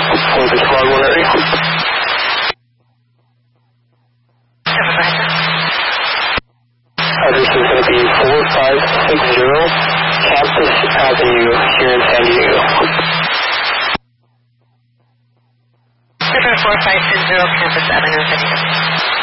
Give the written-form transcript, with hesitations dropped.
for the Chicago area. Address is going to be 4560 Campus Avenue here in San Diego. 4560 Campus Avenue, San Diego.